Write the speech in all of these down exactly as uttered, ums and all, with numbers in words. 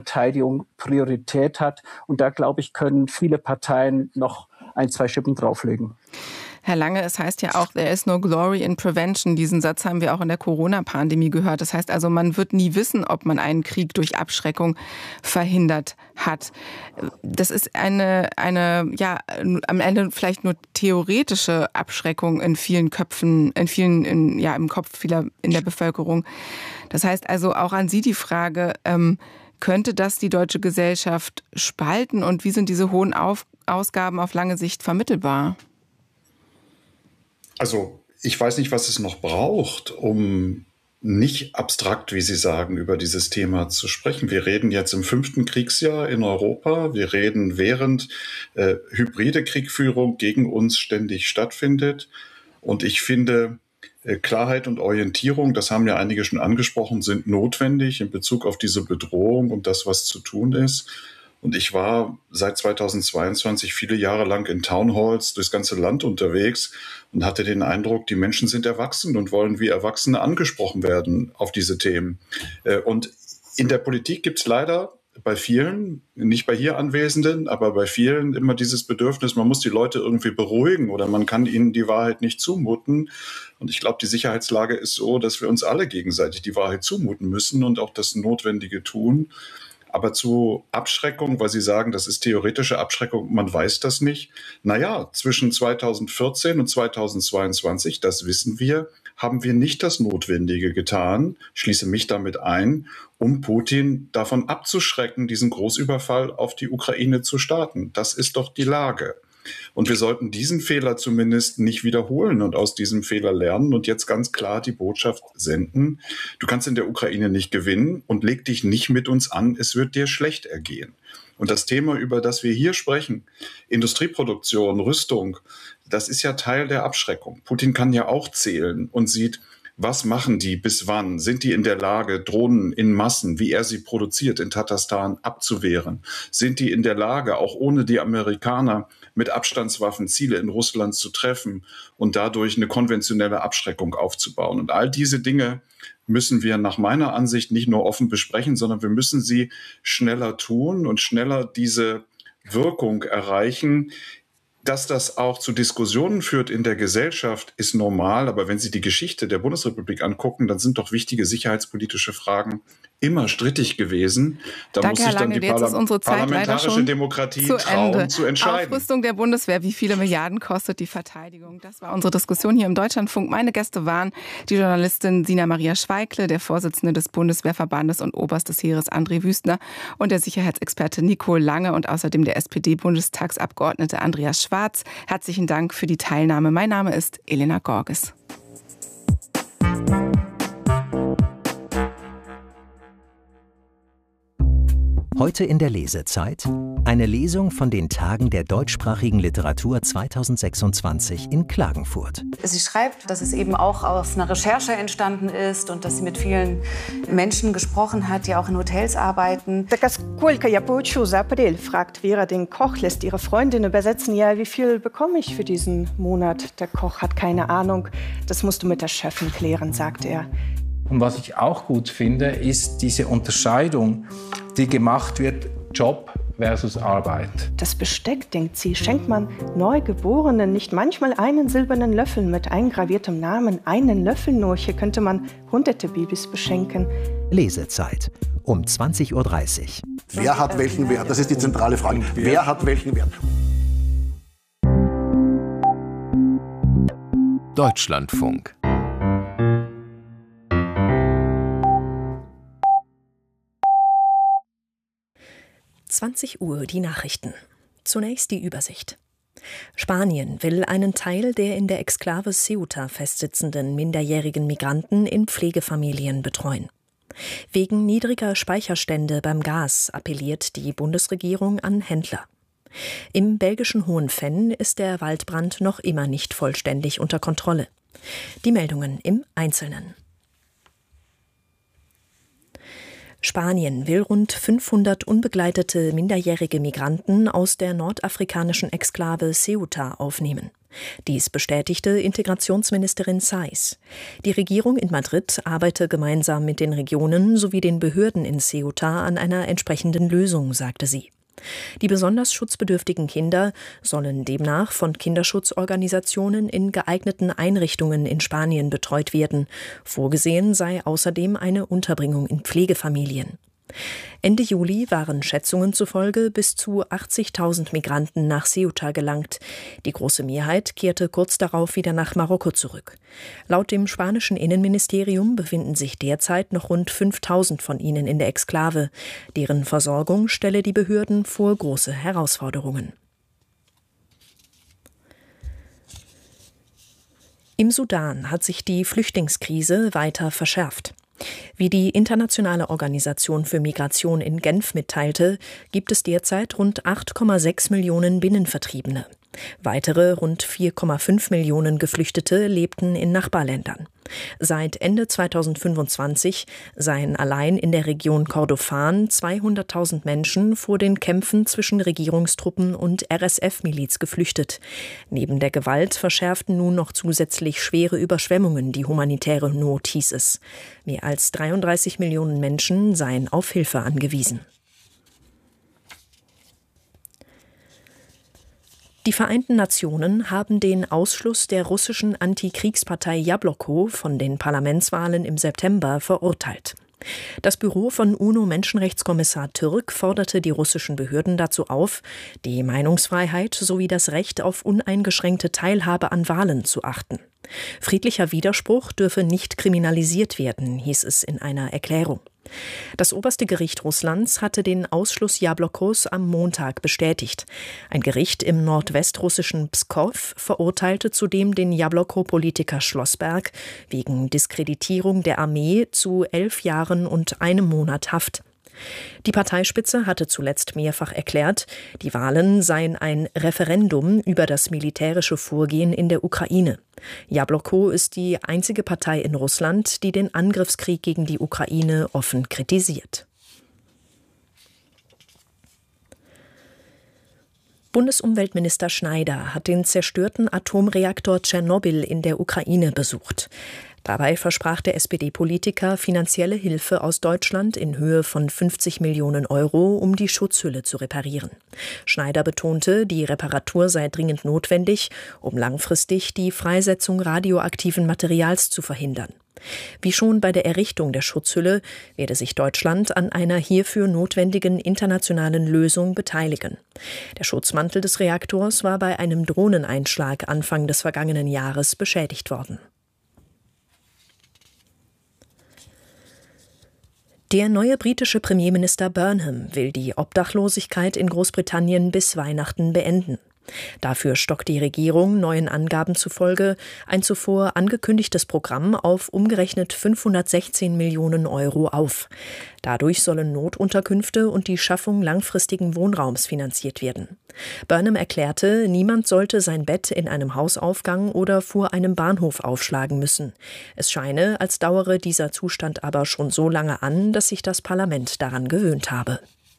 Verteidigung Priorität hat. Und da, glaube ich, können viele Parteien noch ein, zwei Schippen drauflegen. Herr Lange, es heißt ja auch, there is no glory in prevention. Diesen Satz haben wir auch in der Corona-Pandemie gehört. Das heißt also, man wird nie wissen, ob man einen Krieg durch Abschreckung verhindert hat. Das ist eine, eine, ja, am Ende vielleicht nur theoretische Abschreckung in vielen Köpfen, in vielen, in, ja, im Kopf vieler in der Bevölkerung. Das heißt also auch an Sie die Frage, ähm, könnte das die deutsche Gesellschaft spalten und wie sind diese hohen Auf- Ausgaben auf lange Sicht vermittelbar? Also ich weiß nicht, was es noch braucht, um nicht abstrakt, wie Sie sagen, über dieses Thema zu sprechen. Wir reden jetzt im fünften Kriegsjahr in Europa. Wir reden, während äh, hybride Kriegführung gegen uns ständig stattfindet. Und ich finde, äh, Klarheit und Orientierung, das haben ja einige schon angesprochen, sind notwendig in Bezug auf diese Bedrohung und das, was zu tun ist. Und ich war seit zweitausendzweiundzwanzig viele Jahre lang in Townhalls durchs ganze Land unterwegs und hatte den Eindruck, die Menschen sind erwachsen und wollen wie Erwachsene angesprochen werden auf diese Themen. Und in der Politik gibt es leider bei vielen, nicht bei hier Anwesenden, aber bei vielen immer dieses Bedürfnis, man muss die Leute irgendwie beruhigen oder man kann ihnen die Wahrheit nicht zumuten. Und ich glaube, die Sicherheitslage ist so, dass wir uns alle gegenseitig die Wahrheit zumuten müssen und auch das Notwendige tun. Aber zu Abschreckung, weil Sie sagen, das ist theoretische Abschreckung, man weiß das nicht. Naja, zwischen zweitausendvierzehn und zweitausendzweiundzwanzig, das wissen wir, haben wir nicht das Notwendige getan, ich schließe mich damit ein, um Putin davon abzuschrecken, diesen Großüberfall auf die Ukraine zu starten. Das ist doch die Lage. Und wir sollten diesen Fehler zumindest nicht wiederholen und aus diesem Fehler lernen und jetzt ganz klar die Botschaft senden. Du kannst in der Ukraine nicht gewinnen und leg dich nicht mit uns an, es wird dir schlecht ergehen. Und das Thema, über das wir hier sprechen, Industrieproduktion, Rüstung, das ist ja Teil der Abschreckung. Putin kann ja auch zählen und sieht, was machen die, bis wann? Sind die in der Lage, Drohnen in Massen, wie er sie produziert, in Tatarstan abzuwehren? Sind die in der Lage, auch ohne die Amerikaner, mit Abstandswaffen Ziele in Russland zu treffen und dadurch eine konventionelle Abschreckung aufzubauen? Und all diese Dinge müssen wir nach meiner Ansicht nicht nur offen besprechen, sondern wir müssen sie schneller tun und schneller diese Wirkung erreichen. Dass das auch zu Diskussionen führt in der Gesellschaft, ist normal. Aber wenn Sie die Geschichte der Bundesrepublik angucken, dann sind doch wichtige sicherheitspolitische Fragen immer strittig gewesen. Da Danke, muss sich dann Herr Lange, die jetzt Parla- ist unsere Zeit parlamentarische leider schon Demokratie zu trauen, Ende. zu entscheiden. Aufrüstung der Bundeswehr, wie viele Milliarden kostet die Verteidigung? Das war unsere Diskussion hier im Deutschlandfunk. Meine Gäste waren die Journalistin Sina Maria Schweikle, der Vorsitzende des Bundeswehrverbandes und Oberst des Heeres André Wüstner und der Sicherheitsexperte Nico Lange und außerdem der S P D-Bundestagsabgeordnete Andreas Schwarz. Herzlichen Dank für die Teilnahme. Mein Name ist Elena Gorges. Heute in der Lesezeit eine Lesung von den Tagen der deutschsprachigen Literatur zweitausendsechsundzwanzig in Klagenfurt. Sie schreibt, dass es eben auch aus einer Recherche entstanden ist und dass sie mit vielen Menschen gesprochen hat, die auch in Hotels arbeiten. Сколько я получу за апрель, fragt Vera den Koch, lässt ihre Freundin übersetzen. Ja, wie viel bekomme ich für diesen Monat? Der Koch hat keine Ahnung. Das musst du mit der Chefin klären, sagt er. Und was ich auch gut finde, ist diese Unterscheidung, die gemacht wird, Job versus Arbeit. Das Besteck, denkt sie, schenkt man Neugeborenen nicht manchmal einen silbernen Löffel mit eingraviertem Namen. Einen Löffel nur, hier könnte man hunderte Babys beschenken. Lesezeit um zwanzig Uhr dreißig. Wer hat welchen Wert? Das ist die zentrale Frage. Wer hat welchen Wert? Deutschlandfunk. zwanzig Uhr die Nachrichten. Zunächst die Übersicht. Spanien will einen Teil der in der Exklave Ceuta festsitzenden minderjährigen Migranten in Pflegefamilien betreuen. Wegen niedriger Speicherstände beim Gas appelliert die Bundesregierung an Händler. Im belgischen Hohenfenn ist der Waldbrand noch immer nicht vollständig unter Kontrolle. Die Meldungen im Einzelnen. Spanien will rund fünfhundert unbegleitete minderjährige Migranten aus der nordafrikanischen Exklave Ceuta aufnehmen. Dies bestätigte Integrationsministerin Saiz. Die Regierung in Madrid arbeite gemeinsam mit den Regionen sowie den Behörden in Ceuta an einer entsprechenden Lösung, sagte sie. Die besonders schutzbedürftigen Kinder sollen demnach von Kinderschutzorganisationen in geeigneten Einrichtungen in Spanien betreut werden. Vorgesehen sei außerdem eine Unterbringung in Pflegefamilien. Ende Juli waren Schätzungen zufolge bis zu achtzigtausend Migranten nach Ceuta gelangt. Die große Mehrheit kehrte kurz darauf wieder nach Marokko zurück. Laut dem spanischen Innenministerium befinden sich derzeit noch rund fünftausend von ihnen in der Exklave. Deren Versorgung stelle die Behörden vor große Herausforderungen. Im Sudan hat sich die Flüchtlingskrise weiter verschärft. Wie die Internationale Organisation für Migration in Genf mitteilte, gibt es derzeit rund acht Komma sechs Millionen Binnenvertriebene. Weitere rund vier Komma fünf Millionen Geflüchtete lebten in Nachbarländern. Seit Ende zweitausendfünfundzwanzig seien allein in der Region Kordofan zweihunderttausend Menschen vor den Kämpfen zwischen Regierungstruppen und R S F-Miliz geflüchtet. Neben der Gewalt verschärften nun noch zusätzlich schwere Überschwemmungen die humanitäre Not, hieß es. Mehr als dreiunddreißig Millionen Menschen seien auf Hilfe angewiesen. Die Vereinten Nationen haben den Ausschluss der russischen Antikriegspartei Jabloko von den Parlamentswahlen im September verurteilt. Das Büro von UNO-Menschenrechtskommissar Türk forderte die russischen Behörden dazu auf, die Meinungsfreiheit sowie das Recht auf uneingeschränkte Teilhabe an Wahlen zu achten. Friedlicher Widerspruch dürfe nicht kriminalisiert werden, hieß es in einer Erklärung. Das oberste Gericht Russlands hatte den Ausschluss Jablokos am Montag bestätigt. Ein Gericht im nordwestrussischen Pskow verurteilte zudem den Jabloko-Politiker Schlossberg wegen Diskreditierung der Armee zu elf Jahren und einem Monat Haft. Die Parteispitze hatte zuletzt mehrfach erklärt, die Wahlen seien ein Referendum über das militärische Vorgehen in der Ukraine. Jabloko ist die einzige Partei in Russland, die den Angriffskrieg gegen die Ukraine offen kritisiert. Bundesumweltminister Schneider hat den zerstörten Atomreaktor Tschernobyl in der Ukraine besucht. Dabei versprach der S P D-Politiker finanzielle Hilfe aus Deutschland in Höhe von fünfzig Millionen Euro, um die Schutzhülle zu reparieren. Schneider betonte, die Reparatur sei dringend notwendig, um langfristig die Freisetzung radioaktiven Materials zu verhindern. Wie schon bei der Errichtung der Schutzhülle werde sich Deutschland an einer hierfür notwendigen internationalen Lösung beteiligen. Der Schutzmantel des Reaktors war bei einem Drohneneinschlag Anfang des vergangenen Jahres beschädigt worden. Der neue britische Premierminister Burnham will die Obdachlosigkeit in Großbritannien bis Weihnachten beenden. Dafür stockt die Regierung neuen Angaben zufolge ein zuvor angekündigtes Programm auf umgerechnet fünfhundertsechzehn Millionen Euro auf. Dadurch sollen Notunterkünfte und die Schaffung langfristigen Wohnraums finanziert werden. Burnham erklärte, niemand sollte sein Bett in einem Hausaufgang oder vor einem Bahnhof aufschlagen müssen. Es scheine, als dauere dieser Zustand aber schon so lange an, dass sich das Parlament daran gewöhnt habe.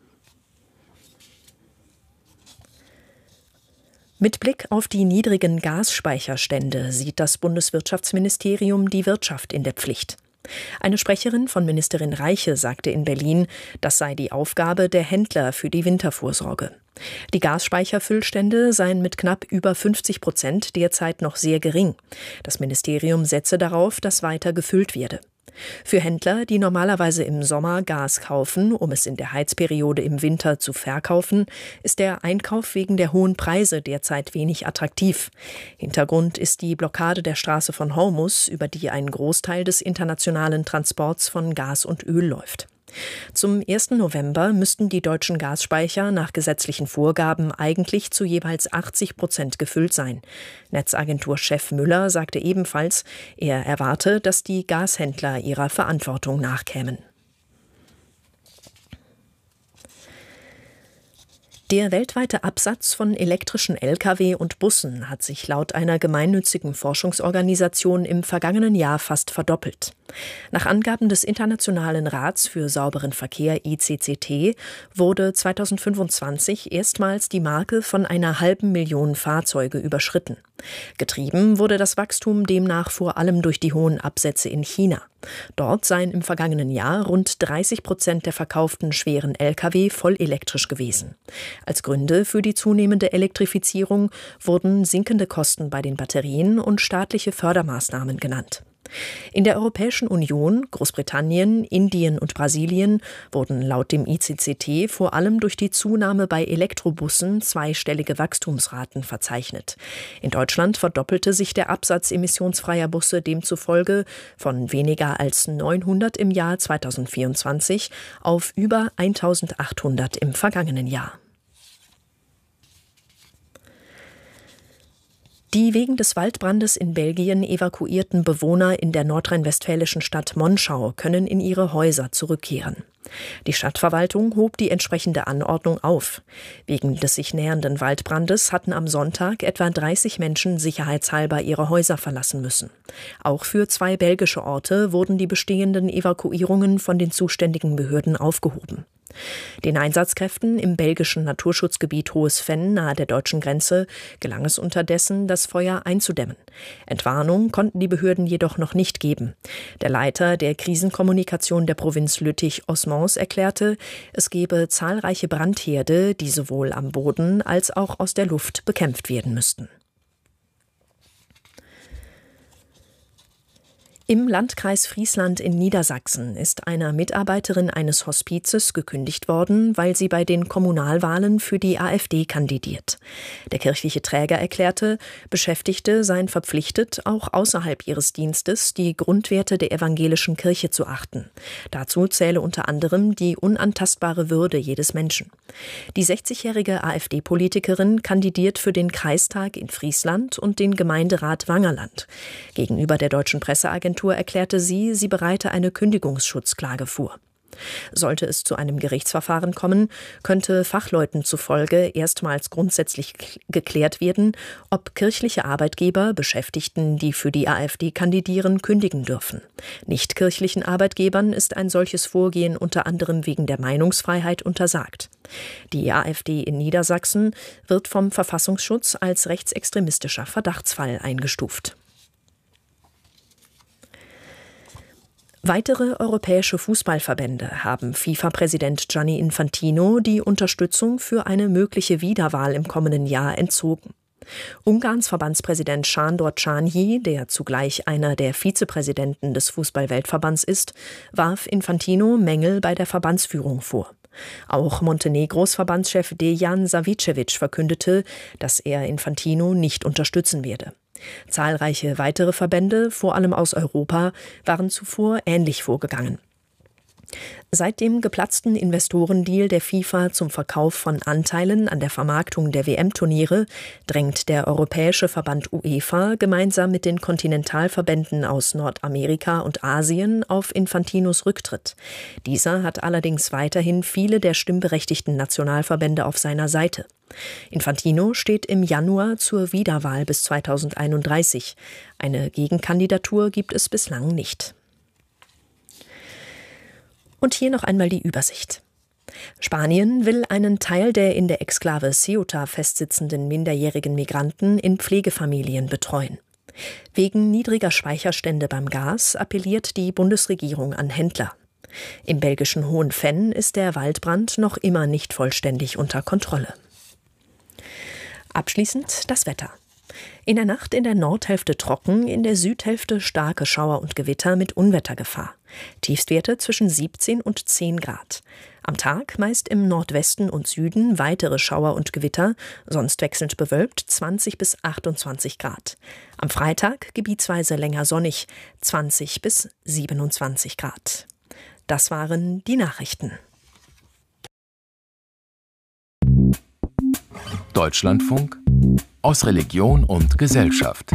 Mit Blick auf die niedrigen Gasspeicherstände sieht das Bundeswirtschaftsministerium die Wirtschaft in der Pflicht. Eine Sprecherin von Ministerin Reiche sagte in Berlin, das sei die Aufgabe der Händler für die Wintervorsorge. Die Gasspeicherfüllstände seien mit knapp über fünfzig Prozent derzeit noch sehr gering. Das Ministerium setze darauf, dass weiter gefüllt werde. Für Händler, die normalerweise im Sommer Gas kaufen, um es in der Heizperiode im Winter zu verkaufen, ist der Einkauf wegen der hohen Preise derzeit wenig attraktiv. Hintergrund ist die Blockade der Straße von Hormuz, über die ein Großteil des internationalen Transports von Gas und Öl läuft. Zum ersten November müssten die deutschen Gasspeicher nach gesetzlichen Vorgaben eigentlich zu jeweils achtzig Prozent gefüllt sein. Netzagentur-Chef Müller sagte ebenfalls, er erwarte, dass die Gashändler ihrer Verantwortung nachkämen. Der weltweite Absatz von elektrischen L K W und Bussen hat sich laut einer gemeinnützigen Forschungsorganisation im vergangenen Jahr fast verdoppelt. Nach Angaben des Internationalen Rats für sauberen Verkehr I C C T wurde zweitausendfünfundzwanzig erstmals die Marke von einer halben Million Fahrzeuge überschritten. Getrieben wurde das Wachstum demnach vor allem durch die hohen Absätze in China. Dort seien im vergangenen Jahr rund dreißig Prozent der verkauften schweren L K W vollelektrisch gewesen. Als Gründe für die zunehmende Elektrifizierung wurden sinkende Kosten bei den Batterien und staatliche Fördermaßnahmen genannt. In der Europäischen Union, Großbritannien, Indien und Brasilien wurden laut dem I C C T vor allem durch die Zunahme bei Elektrobussen zweistellige Wachstumsraten verzeichnet. In Deutschland verdoppelte sich der Absatz emissionsfreier Busse demzufolge von weniger als neunhundert im Jahr zweitausendvierundzwanzig auf über eintausendachthundert im vergangenen Jahr. Die wegen des Waldbrandes in Belgien evakuierten Bewohner in der nordrhein-westfälischen Stadt Monschau können in ihre Häuser zurückkehren. Die Stadtverwaltung hob die entsprechende Anordnung auf. Wegen des sich nähernden Waldbrandes hatten am Sonntag etwa dreißig Menschen sicherheitshalber ihre Häuser verlassen müssen. Auch für zwei belgische Orte wurden die bestehenden Evakuierungen von den zuständigen Behörden aufgehoben. Den Einsatzkräften im belgischen Naturschutzgebiet Hohes Venn nahe der deutschen Grenze gelang es unterdessen, das Feuer einzudämmen. Entwarnung konnten die Behörden jedoch noch nicht geben. Der Leiter der Krisenkommunikation der Provinz Lüttich-Osmans erklärte, es gebe zahlreiche Brandherde, die sowohl am Boden als auch aus der Luft bekämpft werden müssten. Im Landkreis Friesland in Niedersachsen ist einer Mitarbeiterin eines Hospizes gekündigt worden, weil sie bei den Kommunalwahlen für die AfD kandidiert. Der kirchliche Träger erklärte, Beschäftigte seien verpflichtet, auch außerhalb ihres Dienstes die Grundwerte der evangelischen Kirche zu achten. Dazu zähle unter anderem die unantastbare Würde jedes Menschen. Die sechzigjährige AfD-Politikerin kandidiert für den Kreistag in Friesland und den Gemeinderat Wangerland. Gegenüber der deutschen Presseagentur erklärte sie, sie bereite eine Kündigungsschutzklage vor. Sollte es zu einem Gerichtsverfahren kommen, könnte Fachleuten zufolge erstmals grundsätzlich geklärt werden, ob kirchliche Arbeitgeber Beschäftigten, die für die AfD kandidieren, kündigen dürfen. Nichtkirchlichen Arbeitgebern ist ein solches Vorgehen unter anderem wegen der Meinungsfreiheit untersagt. Die AfD in Niedersachsen wird vom Verfassungsschutz als rechtsextremistischer Verdachtsfall eingestuft. Weitere europäische Fußballverbände haben FIFA-Präsident Gianni Infantino die Unterstützung für eine mögliche Wiederwahl im kommenden Jahr entzogen. Ungarns Verbandspräsident Sándor Csányi, der zugleich einer der Vizepräsidenten des Fußball-Weltverbands ist, warf Infantino Mängel bei der Verbandsführung vor. Auch Montenegros Verbandschef Dejan Savicevic verkündete, dass er Infantino nicht unterstützen werde. Zahlreiche weitere Verbände, vor allem aus Europa, waren zuvor ähnlich vorgegangen. Seit dem geplatzten Investorendeal der FIFA zum Verkauf von Anteilen an der Vermarktung der W M-Turniere drängt der Europäische Verband UEFA gemeinsam mit den Kontinentalverbänden aus Nordamerika und Asien auf Infantinos Rücktritt. Dieser hat allerdings weiterhin viele der stimmberechtigten Nationalverbände auf seiner Seite. Infantino steht im Januar zur Wiederwahl bis zweitausendeinunddreißig. Eine Gegenkandidatur gibt es bislang nicht. Und hier noch einmal die Übersicht. Spanien will einen Teil der in der Exklave Ceuta festsitzenden minderjährigen Migranten in Pflegefamilien betreuen. Wegen niedriger Speicherstände beim Gas appelliert die Bundesregierung an Händler. Im belgischen Hohen Venn ist der Waldbrand noch immer nicht vollständig unter Kontrolle. Abschließend das Wetter. In der Nacht in der Nordhälfte trocken, in der Südhälfte starke Schauer und Gewitter mit Unwettergefahr. Tiefstwerte zwischen siebzehn und zehn Grad. Am Tag meist im Nordwesten und Süden weitere Schauer und Gewitter, sonst wechselnd bewölkt zwanzig bis achtundzwanzig Grad. Am Freitag gebietsweise länger sonnig, zwanzig bis siebenundzwanzig Grad. Das waren die Nachrichten. Deutschlandfunk aus Religion und Gesellschaft.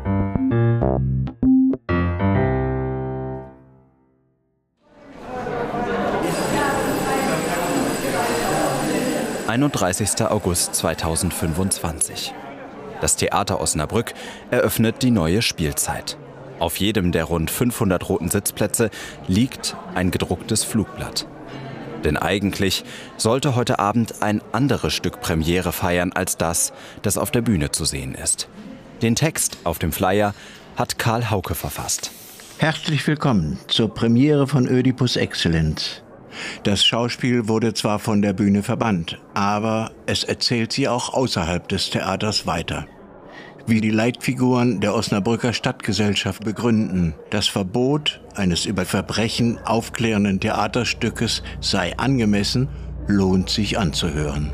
einunddreißigster August zweitausendfünfundzwanzig. Das Theater Osnabrück eröffnet die neue Spielzeit. Auf jedem der rund fünfhundert roten Sitzplätze liegt ein gedrucktes Flugblatt. Denn eigentlich sollte heute Abend ein anderes Stück Premiere feiern als das, das auf der Bühne zu sehen ist. Den Text auf dem Flyer hat Karl Hauke verfasst. Herzlich willkommen zur Premiere von Ödipus Exzellenz. Das Schauspiel wurde zwar von der Bühne verbannt, aber es erzählt sie auch außerhalb des Theaters weiter. Wie die Leitfiguren der Osnabrücker Stadtgesellschaft begründen, das Verbot eines über Verbrechen aufklärenden Theaterstückes sei angemessen, lohnt sich anzuhören.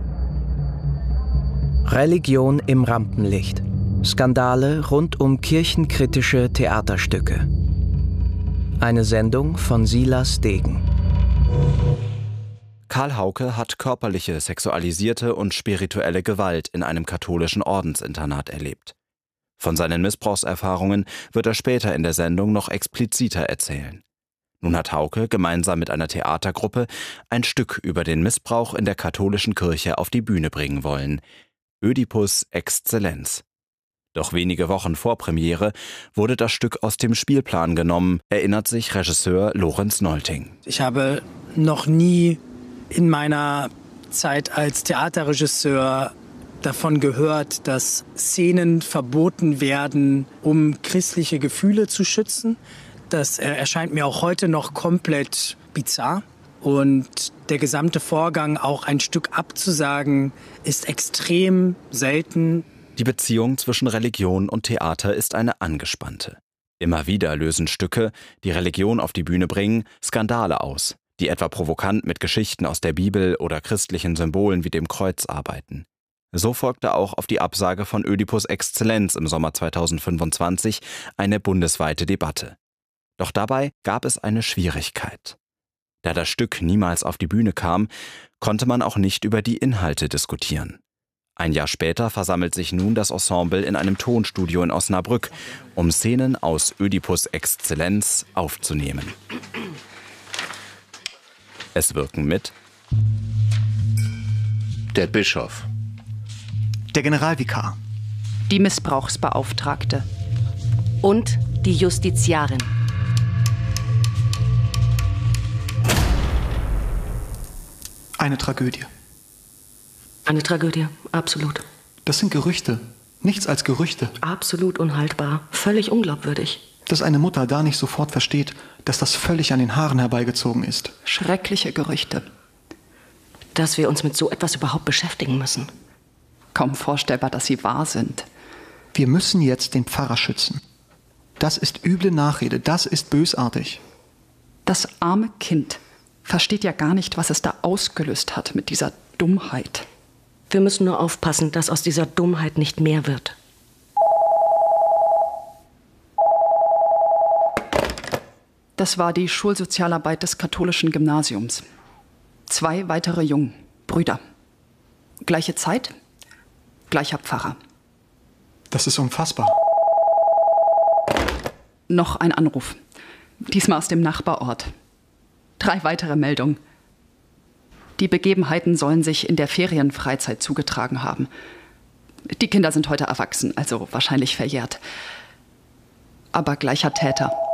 Religion im Rampenlicht. Skandale rund um kirchenkritische Theaterstücke. Eine Sendung von Silas Degen. Karl Hauke hat körperliche, sexualisierte und spirituelle Gewalt in einem katholischen Ordensinternat erlebt. Von seinen Missbrauchserfahrungen wird er später in der Sendung noch expliziter erzählen. Nun hat Hauke gemeinsam mit einer Theatergruppe ein Stück über den Missbrauch in der katholischen Kirche auf die Bühne bringen wollen. Ödipus Exzellenz. Doch wenige Wochen vor Premiere wurde das Stück aus dem Spielplan genommen, erinnert sich Regisseur Lorenz Nolting. Ich habe noch nie in meiner Zeit als Theaterregisseur davon gehört, dass Szenen verboten werden, um christliche Gefühle zu schützen. Das erscheint mir auch heute noch komplett bizarr. Und der gesamte Vorgang, auch ein Stück abzusagen, ist extrem selten. Die Beziehung zwischen Religion und Theater ist eine angespannte. Immer wieder lösen Stücke, die Religion auf die Bühne bringen, Skandale aus, die etwa provokant mit Geschichten aus der Bibel oder christlichen Symbolen wie dem Kreuz arbeiten. So folgte auch auf die Absage von Ödipus Exzellenz im Sommer zweitausendfünfundzwanzig eine bundesweite Debatte. Doch dabei gab es eine Schwierigkeit. Da das Stück niemals auf die Bühne kam, konnte man auch nicht über die Inhalte diskutieren. Ein Jahr später versammelt sich nun das Ensemble in einem Tonstudio in Osnabrück, um Szenen aus Ödipus Exzellenz aufzunehmen. Es wirken mit der Bischof, der Generalvikar, die Missbrauchsbeauftragte und die Justiziarin. Eine Tragödie. Eine Tragödie, absolut. Das sind Gerüchte, nichts als Gerüchte. Absolut unhaltbar, völlig unglaubwürdig. Dass eine Mutter da nicht sofort versteht, dass das völlig an den Haaren herbeigezogen ist. Schreckliche Gerüchte. Dass wir uns mit so etwas überhaupt beschäftigen müssen. Kaum vorstellbar, dass sie wahr sind. Wir müssen jetzt den Pfarrer schützen. Das ist üble Nachrede, das ist bösartig. Das arme Kind versteht ja gar nicht, was es da ausgelöst hat mit dieser Dummheit. Wir müssen nur aufpassen, dass aus dieser Dummheit nicht mehr wird. Das war die Schulsozialarbeit des katholischen Gymnasiums. Zwei weitere Jungen, Brüder. Gleiche Zeit, gleicher Pfarrer. Das ist unfassbar. Noch ein Anruf. Diesmal aus dem Nachbarort. Drei weitere Meldungen. Die Begebenheiten sollen sich in der Ferienfreizeit zugetragen haben. Die Kinder sind heute erwachsen, also wahrscheinlich verjährt. Aber gleicher Täter.